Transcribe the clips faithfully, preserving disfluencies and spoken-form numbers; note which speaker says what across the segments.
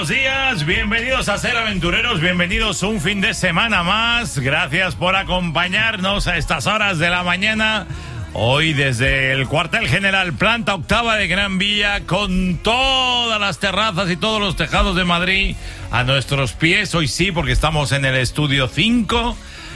Speaker 1: buenos días, bienvenidos a Ser Aventureros, bienvenidos un fin de semana más. Gracias por acompañarnos a estas horas de la mañana. Hoy desde el cuartel general, planta octava de Gran Vía, con todas las terrazas y todos los tejados de Madrid a nuestros pies. Hoy sí, porque estamos en el estudio cinco.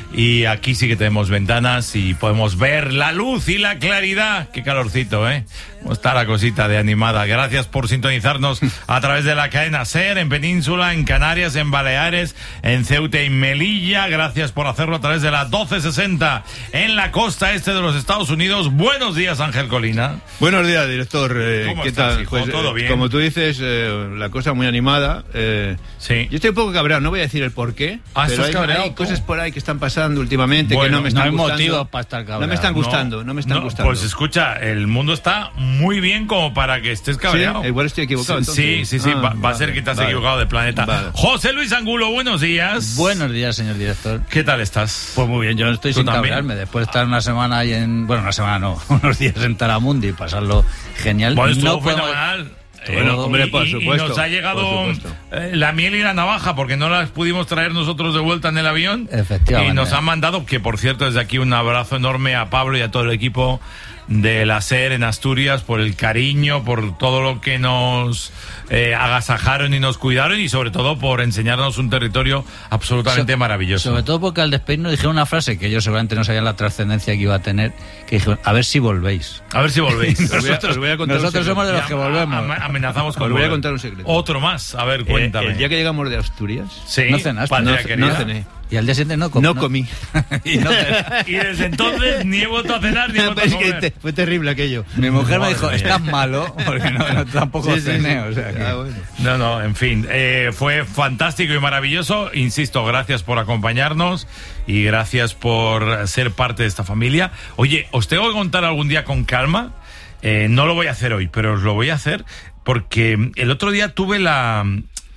Speaker 1: Y aquí sí que tenemos ventanas y podemos ver la luz y la claridad. Qué calorcito, ¿eh? ¿Cómo está la cosita de animada? Gracias por sintonizarnos a través de la cadena SER, en Península, en Canarias, en Baleares, en Ceuta y Melilla. Gracias por hacerlo a través de la doce sesenta en la costa este de los Estados Unidos. Buenos días, Ángel Colina.
Speaker 2: Buenos días, director. Eh,
Speaker 1: ¿Cómo
Speaker 2: ¿Qué
Speaker 1: estás,
Speaker 2: tal?
Speaker 1: hijo?
Speaker 2: Pues,
Speaker 1: ¿Todo
Speaker 2: eh,
Speaker 1: bien?
Speaker 2: Como tú dices, eh, la cosa muy animada. Eh,
Speaker 1: Sí.
Speaker 2: Yo estoy un poco cabreado, no voy a decir el por qué.
Speaker 1: Ah,
Speaker 2: pero
Speaker 1: ¿estás
Speaker 2: hay,
Speaker 1: cabreado?
Speaker 2: hay cosas por ahí que están pasando últimamente
Speaker 1: Bueno,
Speaker 2: que no me están
Speaker 3: no hay
Speaker 2: gustando.
Speaker 3: motivos para estar cabreado.
Speaker 2: No me están gustando, no,
Speaker 1: No,
Speaker 2: me están
Speaker 1: no,
Speaker 2: gustando.
Speaker 1: Pues escucha, el mundo está muy bien como para que estés cabreado.
Speaker 2: Sí, igual estoy equivocado.
Speaker 1: Sí,
Speaker 2: entonces.
Speaker 1: sí, sí,
Speaker 2: Ah,
Speaker 1: va, va a
Speaker 2: vale,
Speaker 1: ser que te has
Speaker 2: vale.
Speaker 1: equivocado de planeta.
Speaker 2: Vale.
Speaker 1: José Luis Angulo, buenos días.
Speaker 3: Buenos días, señor director.
Speaker 1: ¿Qué tal estás?
Speaker 3: Pues muy bien, yo estoy
Speaker 1: ¿Tú
Speaker 3: sin
Speaker 1: también?
Speaker 3: cabrearme. Después de estar una semana ahí en... Bueno, una semana no, unos días en Taramundi y pasarlo genial.
Speaker 1: Bueno, estuvo
Speaker 3: no podemos-
Speaker 1: fenomenal.
Speaker 2: Bueno,
Speaker 1: Eh,
Speaker 2: hombre,
Speaker 1: y-
Speaker 2: por
Speaker 1: y-
Speaker 2: supuesto,
Speaker 1: Y nos ha llegado
Speaker 2: por supuesto.
Speaker 1: eh, la miel y la navaja porque no las pudimos traer nosotros de vuelta en el avión.
Speaker 3: Efectivamente.
Speaker 1: Y nos han mandado, que por cierto, desde aquí un abrazo enorme a Pablo y a todo el equipo de la SER en Asturias por el cariño, por todo lo que nos eh, agasajaron y nos cuidaron y sobre todo por enseñarnos un territorio absolutamente
Speaker 3: So-
Speaker 1: maravilloso.
Speaker 3: Sobre todo porque al despedirnos dijeron una frase que ellos seguramente no sabían la trascendencia que iba a tener, que dijeron, a ver si volvéis.
Speaker 1: A ver si volvéis.
Speaker 2: Os voy a- os voy a contar un
Speaker 3: Nosotros
Speaker 2: secreto.
Speaker 3: somos de los
Speaker 1: Ya,
Speaker 3: que volvemos.
Speaker 1: am- Amenazamos con
Speaker 2: Os voy a
Speaker 1: volver.
Speaker 2: contar un secreto.
Speaker 1: Otro más, a ver,
Speaker 2: Eh,
Speaker 1: cuéntame.
Speaker 2: el día que llegamos de Asturias,
Speaker 1: Sí,
Speaker 3: ¿No cenaste?
Speaker 1: patria
Speaker 2: no, ce-
Speaker 1: querida.
Speaker 2: no cené.
Speaker 3: Y al día siguiente no, com-
Speaker 2: No comí.
Speaker 3: y no cenaste.
Speaker 1: Y desde entonces ni he vuelto a cenar ni he vuelto a
Speaker 2: Es que
Speaker 1: comer.
Speaker 2: te- fue terrible aquello.
Speaker 3: Mi mujer me
Speaker 1: Madre
Speaker 3: dijo,
Speaker 1: mía.
Speaker 3: estás malo, porque no, no, tampoco
Speaker 2: Sí, sí,
Speaker 3: cené,
Speaker 2: sí.
Speaker 3: o sea que...
Speaker 2: Ah, bueno.
Speaker 1: No, no, en fin, eh, fue fantástico y maravilloso. Insisto, gracias por acompañarnos y gracias por ser parte de esta familia. Oye, os tengo que contar algún día con calma. Eh, no lo voy a hacer hoy, pero os lo voy a hacer porque el otro día tuve la,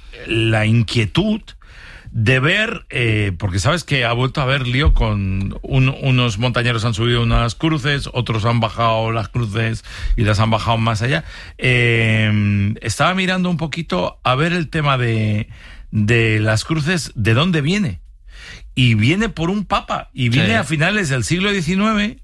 Speaker 1: la inquietud de ver, eh, porque sabes que ha vuelto a haber lío con un- unos montañeros han subido unas cruces, otros han bajado las cruces y las han bajado más allá. Eh, estaba mirando un poquito a ver el tema de, de las cruces, de dónde viene. Y viene por un papa, y viene
Speaker 3: Sí.
Speaker 1: a finales del siglo diecinueve.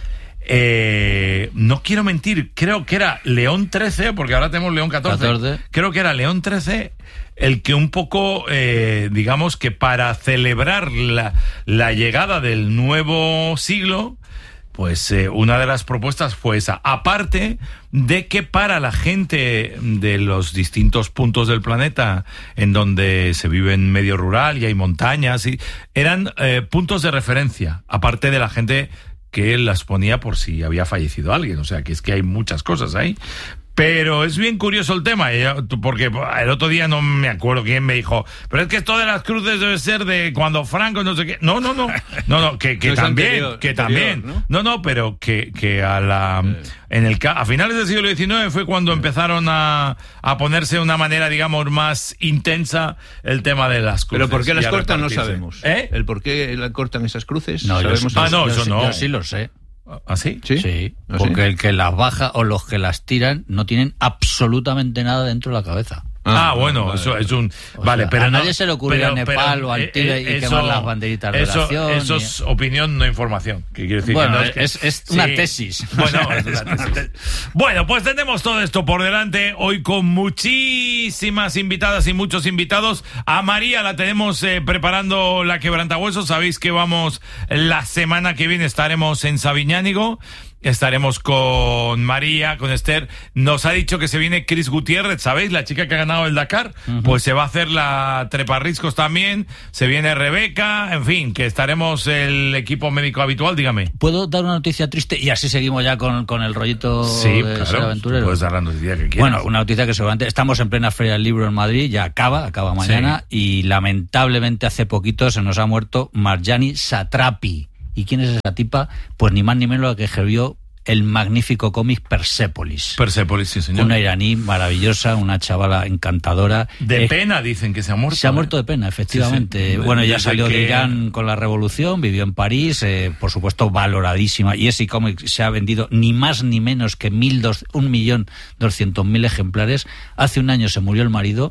Speaker 1: Eh, no quiero mentir, creo que era León trece, porque ahora tenemos León catorce.
Speaker 3: catorce.
Speaker 1: Creo que era León trece el que un poco, eh, digamos que para celebrar la, la llegada del nuevo siglo, pues eh, una de las propuestas fue esa. Aparte de que para la gente de los distintos puntos del planeta en donde se vive en medio rural y hay montañas, y eran eh, puntos de referencia, aparte de la gente que las ponía por si había fallecido alguien. O sea, que es que hay muchas cosas ahí. Pero es bien curioso el tema, eh, porque el otro día no me acuerdo quién me dijo, pero es que esto de las cruces debe ser de cuando Franco no sé qué. No, no, no, no, no, que, que
Speaker 2: No es
Speaker 1: también,
Speaker 2: anterior,
Speaker 1: que
Speaker 2: anterior,
Speaker 1: también.
Speaker 2: ¿no?
Speaker 1: No, no, pero que, que a la, en el, ca- a finales del siglo diecinueve fue cuando empezaron a, a ponerse de una manera, digamos, más intensa el tema de las cruces.
Speaker 2: Pero por qué
Speaker 1: y
Speaker 2: las
Speaker 1: a
Speaker 2: cortan no
Speaker 1: repartirse.
Speaker 2: sabemos.
Speaker 1: ¿Eh?
Speaker 2: El por qué la cortan esas cruces.
Speaker 3: No, yo,
Speaker 2: sabemos
Speaker 1: Ah,
Speaker 2: eso.
Speaker 1: no,
Speaker 3: yo
Speaker 1: eso
Speaker 3: sí-
Speaker 1: no.
Speaker 3: yo sí lo sé.
Speaker 1: ¿Así?
Speaker 2: ¿Sí?
Speaker 3: Sí,
Speaker 2: ¿Ah,
Speaker 3: porque
Speaker 2: sí?
Speaker 3: el que las baja o los que las tiran no tienen absolutamente nada dentro de la cabeza.
Speaker 1: Ah,
Speaker 2: Ah,
Speaker 1: bueno,
Speaker 2: vale,
Speaker 1: eso
Speaker 2: vale.
Speaker 1: es un...
Speaker 3: O
Speaker 1: vale,
Speaker 3: sea,
Speaker 1: pero
Speaker 3: a
Speaker 1: no-
Speaker 3: nadie se le ocurriría
Speaker 1: pero-
Speaker 3: a Nepal
Speaker 1: pero,
Speaker 3: o al
Speaker 1: eh,
Speaker 3: Tíbet y
Speaker 1: eh,
Speaker 3: quemar las banderitas de
Speaker 1: eso,
Speaker 3: oración
Speaker 1: Eso
Speaker 3: y-
Speaker 1: es opinión, no información. ¿Qué quiere decir?
Speaker 3: Bueno,
Speaker 1: Que no que-
Speaker 3: es- es una tesis.
Speaker 1: Bueno,
Speaker 3: Es
Speaker 1: es
Speaker 3: una
Speaker 1: una tesis. Bueno, pues tenemos todo esto por delante hoy con muchísimas invitadas y muchos invitados. A María la tenemos eh, preparando la quebrantahuesos. Sabéis que vamos la semana que viene, estaremos en Sabiñánigo. Estaremos con María, con Esther. Nos ha dicho que se viene Cris Gutiérrez, ¿sabéis? La chica que ha ganado el Dakar. Uh-huh. Pues se va a hacer la treparriscos también. Se viene Rebeca. En fin, que estaremos el equipo médico habitual. Dígame.
Speaker 3: ¿Puedo dar una noticia triste? Y así seguimos ya con, con el rollito
Speaker 1: sí,
Speaker 3: de
Speaker 1: claro,
Speaker 3: Ser Aventurero.
Speaker 1: Puedes dar la noticia que quieras.
Speaker 3: Bueno, una noticia que seguramente... Estamos en plena Feria del Libro en Madrid. Ya acaba, acaba mañana. Sí. Y lamentablemente hace poquito se nos ha muerto Marjani Satrapi. ¿Y quién es esa tipa? Pues ni más ni menos la que escribió el magnífico cómic Persépolis.
Speaker 1: Persépolis, sí, señor.
Speaker 3: Una iraní maravillosa, una chavala encantadora.
Speaker 1: De
Speaker 3: eh,
Speaker 1: pena dicen que se ha muerto.
Speaker 3: Se ha muerto de pena, efectivamente. Sí, sí. Bueno, ya salió que... de Irán con la revolución, vivió en París, eh, por supuesto valoradísima. Y ese cómic se ha vendido ni más ni menos que mil dos, un millón doscientos mil ejemplares. Hace un año se murió el marido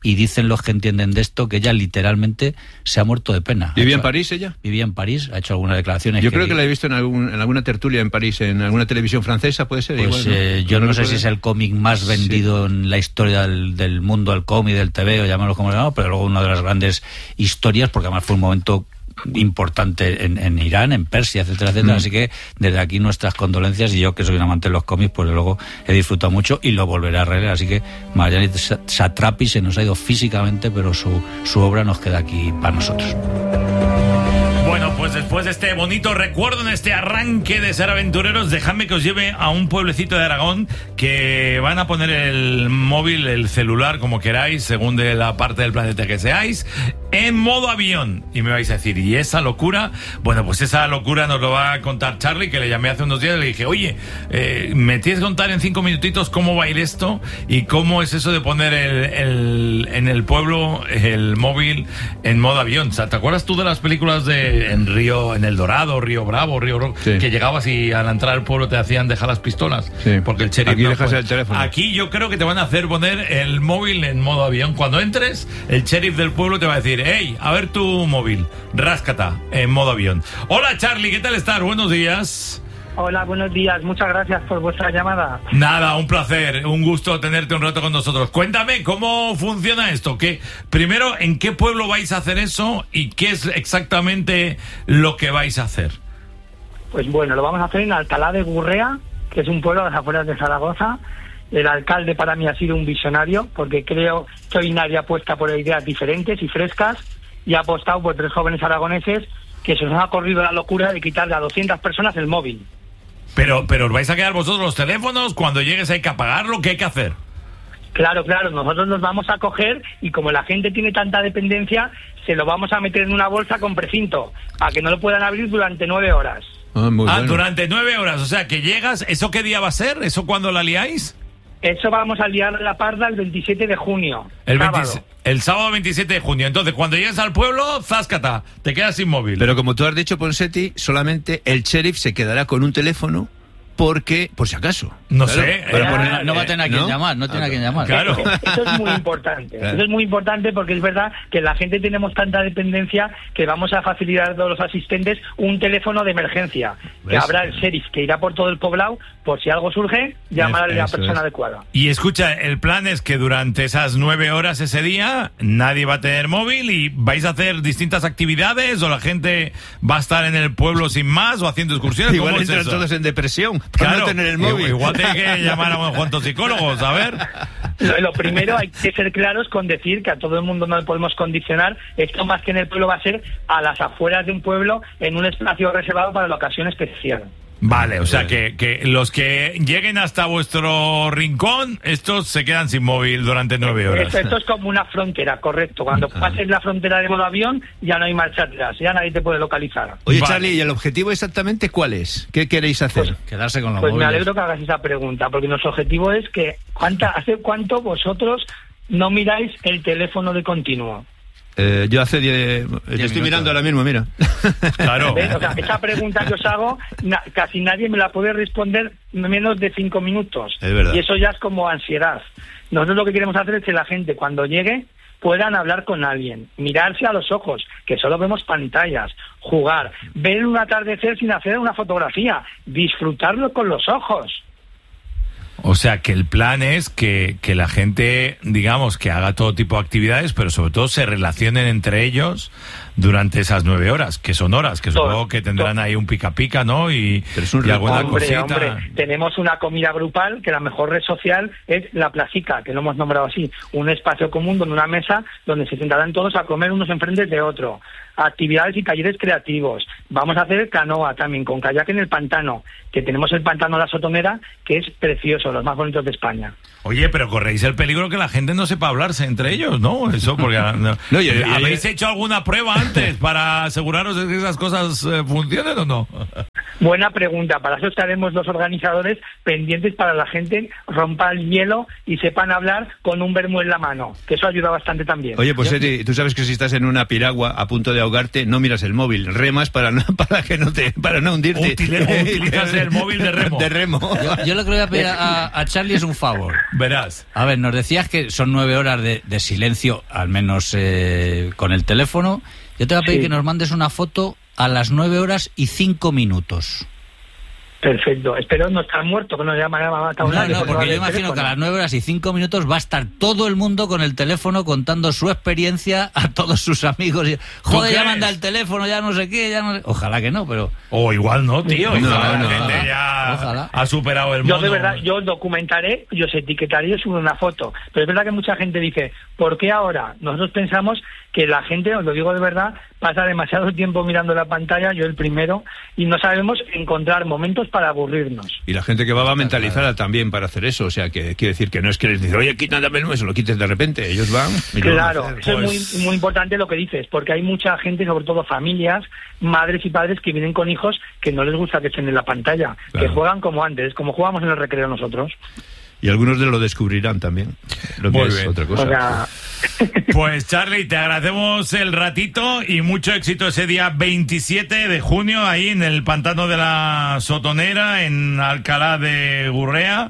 Speaker 3: y dicen los que entienden de esto que ella literalmente se ha muerto de pena.
Speaker 2: ¿Vivía
Speaker 3: hecho,
Speaker 2: en París ella?
Speaker 3: Vivía en París, ha hecho algunas declaraciones.
Speaker 2: Yo
Speaker 3: que
Speaker 2: creo que la he visto en, algún, en alguna tertulia en París, en alguna televisión francesa, ¿puede ser?
Speaker 3: Pues
Speaker 2: Igual, ¿no?
Speaker 3: eh, yo
Speaker 2: no,
Speaker 3: no
Speaker 2: no
Speaker 3: sé si es el cómic más vendido sí. en la historia del, del mundo, el cómic, del T V, o llamarlo como se llama, pero luego una de las grandes historias, porque además fue un momento importante en, en Irán, en Persia, etcétera, etcétera. Mm. Así que desde aquí nuestras condolencias, y yo que soy un amante de los cómics, pues luego he disfrutado mucho y lo volveré a leer. Así que Marjane Satrapi se nos ha ido físicamente, pero su, su obra nos queda aquí para nosotros.
Speaker 1: Bueno, pues después de este bonito recuerdo en este arranque de Ser Aventureros, dejadme que os lleve a un pueblecito de Aragón que van a poner el móvil, el celular, como queráis, según de la parte del planeta que seáis, en modo avión. Y me vais a decir, ¿y esa locura? Bueno, pues esa locura nos lo va a contar Charlie, que le llamé hace unos días y le dije, oye, eh, ¿me tienes que contar en cinco minutitos cómo va a ir esto? Y cómo es eso de poner el, el, en el pueblo el móvil en modo avión. O sea, ¿te acuerdas tú de las películas de en Río, en El Dorado, Río Bravo, Río Ro- sí. que llegabas y al entrar al pueblo te hacían dejar las pistolas?
Speaker 2: Sí.
Speaker 1: Porque el sheriff
Speaker 2: Aquí
Speaker 1: no
Speaker 2: dejas
Speaker 1: puede.
Speaker 2: el teléfono.
Speaker 1: Aquí yo creo que te van a hacer poner el móvil en modo avión. Cuando entres, el sheriff del pueblo te va a decir, hey, a ver tu móvil, ráscata, en modo avión. Hola Charlie, ¿qué tal estás? Buenos días.
Speaker 4: Hola, buenos días. Muchas gracias por vuestra llamada.
Speaker 1: Nada, un placer, un gusto tenerte un rato con nosotros. Cuéntame, ¿cómo funciona esto? ¿Qué, primero, ¿en qué pueblo vais a hacer eso y qué es exactamente lo que vais a hacer?
Speaker 4: Pues bueno, lo vamos a hacer en Alcalá de Gurrea, que es un pueblo a las afueras de Zaragoza. El alcalde para mí ha sido un visionario, porque creo que hoy nadie apuesta por ideas diferentes y frescas, y ha apostado por tres jóvenes aragoneses que se nos ha corrido la locura de quitarle a doscientas personas el móvil.
Speaker 1: Pero, pero ¿os vais a quedar vosotros los teléfonos? Cuando llegues hay que apagarlo, ¿qué hay que hacer?
Speaker 4: Claro, claro, nosotros los vamos a coger y como la gente tiene tanta dependencia, se lo vamos a meter en una bolsa con precinto, para que no lo puedan abrir durante nueve horas.
Speaker 2: Ah, muy
Speaker 1: ah
Speaker 2: bueno.
Speaker 1: Durante nueve horas, o sea, que llegas, ¿eso qué día va a ser? ¿Eso cuándo la liáis?
Speaker 4: Eso vamos a liar la parda el veintisiete de junio.
Speaker 1: El,
Speaker 4: sábado.
Speaker 1: veinte, el sábado veintisiete de junio. Entonces, cuando llegues al pueblo, záscata, te quedas sin móvil.
Speaker 2: Pero como tú has dicho, Ponseti, solamente el sheriff se quedará con un teléfono porque, por si acaso.
Speaker 1: No
Speaker 2: claro,
Speaker 1: sé.
Speaker 2: para
Speaker 1: eh,
Speaker 2: poner-
Speaker 3: no, no va a tener a quien
Speaker 2: ¿no?
Speaker 3: llamar, no tiene
Speaker 2: Ah,
Speaker 3: a quien llamar.
Speaker 1: claro.
Speaker 4: Eso es muy importante.
Speaker 2: Claro.
Speaker 4: Eso es muy importante porque es verdad que la gente tenemos tanta dependencia que vamos a facilitar a todos los asistentes un teléfono de emergencia. Que
Speaker 2: ¿Ves?
Speaker 4: habrá el sheriff que irá por todo el poblado, por si algo surge, llamar a la
Speaker 2: Eso
Speaker 4: persona
Speaker 2: es.
Speaker 4: adecuada.
Speaker 1: Y escucha, el plan es que durante esas nueve horas ese día nadie va a tener móvil y vais a hacer distintas actividades o la gente va a estar en el pueblo sin más o haciendo excursiones.
Speaker 2: Igual
Speaker 1: ¿Cómo es
Speaker 2: entran
Speaker 1: eso?
Speaker 2: todos en depresión por
Speaker 1: Claro,
Speaker 2: no tener el móvil.
Speaker 1: Igual hay que llamar a unos cuantos psicólogos, a ver.
Speaker 4: Lo, lo primero, hay que ser claros con decir que a todo el mundo no le podemos condicionar. Esto más que en el pueblo va a ser a las afueras de un pueblo en un espacio reservado para la ocasión especial.
Speaker 1: Vale, o sea que, que los que lleguen hasta vuestro rincón, estos se quedan sin móvil durante nueve horas.
Speaker 4: Esto, esto es como una frontera, correcto. Cuando pases la frontera de modo avión, ya no hay marcha atrás, ya nadie te puede localizar.
Speaker 2: Oye,
Speaker 1: Vale.
Speaker 2: Charlie, ¿y el objetivo exactamente cuál es? ¿Qué queréis hacer?
Speaker 3: Quedarse con los
Speaker 4: Pues me
Speaker 3: móviles.
Speaker 4: alegro que hagas esa pregunta, porque nuestro objetivo es que ¿cuánta, ¿hace cuánto vosotros no miráis el teléfono de continuo?
Speaker 2: Eh, yo hace diez... Yo estoy
Speaker 3: minutos.
Speaker 2: mirando ahora mismo, mira.
Speaker 1: Claro.
Speaker 4: ¿Ves? O sea, esa pregunta que os hago, na- casi nadie me la puede responder menos de cinco minutos.
Speaker 2: Es verdad.
Speaker 4: Y eso ya es como ansiedad. Nosotros lo que queremos hacer es que la gente, cuando llegue, puedan hablar con alguien, mirarse a los ojos, que solo vemos pantallas, jugar, ver un atardecer sin hacer una fotografía, disfrutarlo con los ojos.
Speaker 1: O sea, que el plan es que, que la gente, digamos, que haga todo tipo de actividades, pero sobre todo se relacionen entre ellos durante esas nueve horas, que son horas, que
Speaker 4: Todo,
Speaker 1: supongo que tendrán
Speaker 4: todo.
Speaker 1: ahí un pica pica, ¿no? Y,
Speaker 2: Pero es un
Speaker 1: y alguna
Speaker 4: Hombre,
Speaker 1: cosita.
Speaker 4: hombre, tenemos una comida grupal que la mejor red social es la placica, que lo hemos nombrado así, un espacio común donde una mesa donde se sentarán todos a comer unos enfrente de otro. Actividades y talleres creativos. Vamos a hacer canoa también, con kayak en el pantano, que tenemos el pantano La Sotomera, que es precioso, los más bonitos de España.
Speaker 1: Oye, pero corréis el peligro que la gente no sepa hablarse entre ellos, ¿no? Eso, porque... No,
Speaker 2: No, yo- yo-
Speaker 1: ¿habéis
Speaker 2: yo-
Speaker 1: hecho alguna prueba antes para aseguraros de que esas cosas eh, funcionen o no?
Speaker 4: Buena pregunta. Para eso estaremos los organizadores pendientes para la gente rompa el hielo y sepan hablar con un vermú en la mano, que eso ayuda bastante también.
Speaker 2: Oye, pues Eti, tú sabes que si estás en una piragua a punto de ahogarte, no miras el móvil, remas para no, para que no te, para no hundirte.
Speaker 1: Utile, utilizas el móvil de remo.
Speaker 2: De remo.
Speaker 3: Yo, yo lo que le voy a pedir a, a Charlie es un favor.
Speaker 1: Verás.
Speaker 3: A ver, nos decías que son nueve horas de, de silencio, al menos eh, con el teléfono. Yo te voy a pedir
Speaker 4: Sí.
Speaker 3: que nos mandes una foto a las nueve horas y cinco minutos.
Speaker 4: Perfecto. Espero no estar muerto, que no haya matado
Speaker 3: No,
Speaker 4: nadie
Speaker 3: no,
Speaker 4: por
Speaker 3: porque yo
Speaker 4: el
Speaker 3: imagino
Speaker 4: teléfono.
Speaker 3: que a las nueve horas y cinco minutos va a estar todo el mundo con el teléfono contando su experiencia a todos sus amigos. Y, Joder, ya
Speaker 1: crees?
Speaker 3: manda el teléfono, ya no sé qué, ya no sé... Ojalá que no, pero...
Speaker 1: O igual no, tío.
Speaker 2: No,
Speaker 1: Igual
Speaker 2: no,
Speaker 1: la gente
Speaker 3: ojalá,
Speaker 1: ya
Speaker 3: ojalá.
Speaker 1: ha superado el
Speaker 4: Yo
Speaker 1: mono.
Speaker 4: de verdad, yo documentaré, yo os etiquetaré y os subo una foto. Pero es verdad que mucha gente dice, ¿por qué ahora? Nosotros pensamos que la gente, os lo digo de verdad, pasa demasiado tiempo mirando la pantalla, yo el primero, y no sabemos encontrar momentos para aburrirnos.
Speaker 2: Y la gente que va va mentalizada también para hacer eso. O sea, que quiere decir que no es que les dice, oye, quítame el menú, eso lo quites de repente. Ellos van y lo van a
Speaker 4: Claro,
Speaker 2: hacer.
Speaker 4: eso
Speaker 1: Pues-
Speaker 4: es muy, muy importante lo que dices, porque hay mucha gente, sobre todo familias, madres y padres que vienen con hijos que no les gusta que estén en la pantalla,
Speaker 2: Claro.
Speaker 4: que juegan como antes, como jugábamos en el recreo nosotros.
Speaker 2: Y algunos de lo descubrirán también. Lo que
Speaker 1: Muy
Speaker 2: es
Speaker 1: bien.
Speaker 2: otra cosa.
Speaker 4: O sea,
Speaker 1: Pues Charlie, te agradecemos el ratito y mucho éxito ese día veintisiete de junio ahí en el pantano de la Sotonera, en Alcalá de Gurrea.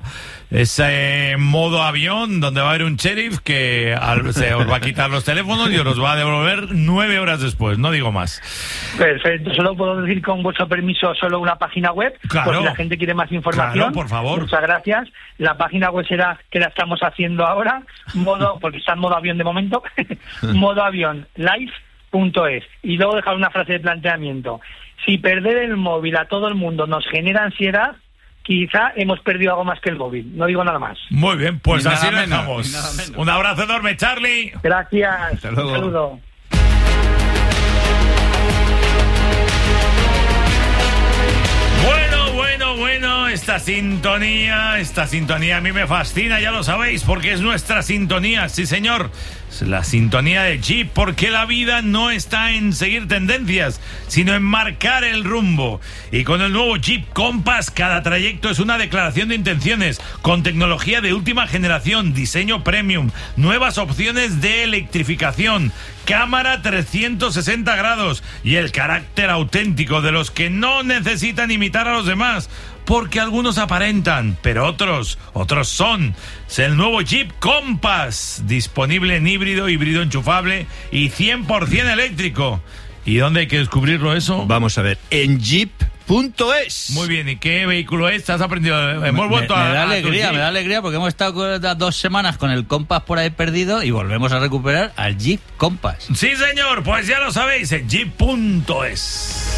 Speaker 1: Ese modo avión donde va a haber un sheriff que al- se os va a quitar los teléfonos y os los va a devolver nueve horas después, no digo más.
Speaker 4: perfecto, solo puedo decir con vuestro permiso solo una página web,
Speaker 1: Claro.
Speaker 4: por si la gente quiere más información.
Speaker 1: Claro, por favor.
Speaker 4: Muchas gracias. La página web será, que la estamos haciendo ahora, modo, porque está en modo avión de momento, modo avión live punto es. Y luego dejar una frase de planteamiento. Si perder el móvil a todo el mundo nos genera ansiedad, quizá hemos perdido algo más que el móvil. No digo nada más.
Speaker 1: Muy bien, pues
Speaker 3: Ni
Speaker 1: así
Speaker 3: nada
Speaker 1: lo
Speaker 3: menos,
Speaker 1: dejamos.
Speaker 3: ni nada menos.
Speaker 1: Un abrazo enorme, Charlie.
Speaker 4: Gracias.
Speaker 2: Hasta luego.
Speaker 4: Un saludo.
Speaker 1: Bueno, bueno, bueno, esta sintonía, esta sintonía a mí me fascina, ya lo sabéis, porque es nuestra sintonía, sí señor, es la sintonía de Jeep, porque la vida no está en seguir tendencias, sino en marcar el rumbo. Y con el nuevo Jeep Compass, cada trayecto es una declaración de intenciones, con tecnología de última generación, diseño premium, nuevas opciones de electrificación, cámara trescientos sesenta grados y el carácter auténtico de los que no necesitan imitar a los demás, porque algunos aparentan, pero otros, otros son. Es el nuevo Jeep Compass, disponible en híbrido, híbrido enchufable y cien por ciento eléctrico. ¿Y dónde hay que descubrirlo eso?
Speaker 2: Vamos a ver, en jeep punto es.
Speaker 1: Muy bien, ¿y qué vehículo es? ¿Has aprendido? Hemos
Speaker 3: Me,
Speaker 1: vuelto
Speaker 3: me
Speaker 1: a...
Speaker 3: da
Speaker 1: a tu
Speaker 3: alegría,
Speaker 1: Jeep.
Speaker 3: me da alegría porque hemos estado con- las dos semanas con el Compass por ahí perdido y volvemos a recuperar al Jeep Compass.
Speaker 1: Sí, señor, pues ya lo sabéis, en jeep punto es.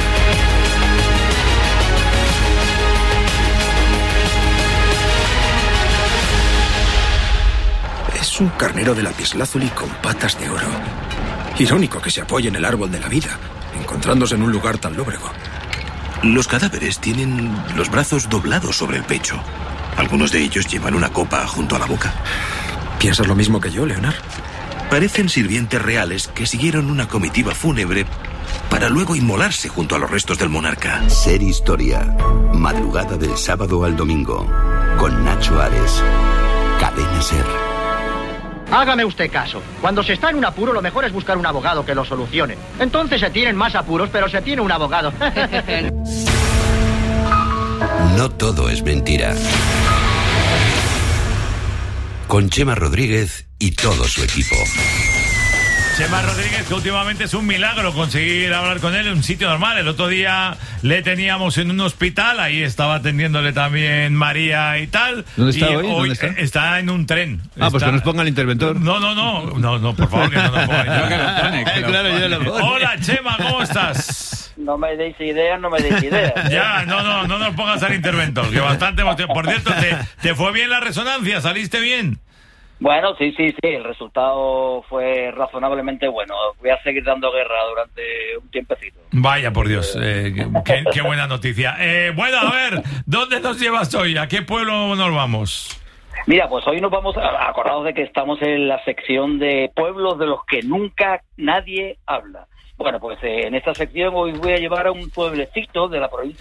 Speaker 5: Es un carnero de lapislázuli con patas de oro. Irónico que se apoye en el árbol de la vida, encontrándose en un lugar tan lóbrego.
Speaker 6: Los cadáveres tienen los brazos doblados sobre el pecho. Algunos de ellos llevan una copa junto a la boca.
Speaker 5: ¿Piensas lo mismo que yo, Leonard?
Speaker 6: Parecen sirvientes reales que siguieron una comitiva fúnebre para luego inmolarse junto a los restos del monarca.
Speaker 7: Ser Historia. Madrugada del sábado al domingo. Con Nacho Ares. Cadena Ser.
Speaker 8: Hágame usted caso. Cuando se está en un apuro, lo mejor es buscar un abogado que lo solucione. Entonces se tienen más apuros, pero se tiene un abogado.
Speaker 7: No todo es mentira. Con Chema Rodríguez y todo su equipo.
Speaker 1: Chema Rodríguez, que últimamente es un milagro conseguir hablar con él en un sitio normal. El otro día le teníamos en un hospital, ahí estaba atendiéndole también María y tal.
Speaker 2: ¿Dónde está
Speaker 1: y
Speaker 2: hoy? ¿Dónde está?
Speaker 1: eh, está en un tren.
Speaker 2: Ah, pues
Speaker 1: Está-
Speaker 2: que nos ponga el interventor.
Speaker 1: No, no, no, no, no, por favor, que no nos ponga el interventor.
Speaker 2: Eh, claro, ya lo pone.
Speaker 1: Hola, Chema, ¿cómo estás?
Speaker 9: No me deis ideas, no me deis ideas.
Speaker 1: Ya, no, no, no nos pongas al interventor, que bastante hemos tenido. Por cierto, ¿te, ¿te fue bien la resonancia? ¿Saliste bien?
Speaker 9: Bueno, sí, sí, sí, el resultado fue razonablemente bueno. Voy a seguir dando guerra durante un tiempecito.
Speaker 1: Vaya, por Dios, eh, qué, qué buena noticia. Eh, bueno, a ver, ¿dónde nos llevas hoy? ¿A qué pueblo nos vamos?
Speaker 9: Mira, pues hoy nos vamos a acordados de que estamos en la sección de pueblos de los que nunca nadie habla. Bueno, pues eh, en esta sección hoy voy a llevar a un pueblecito de la provincia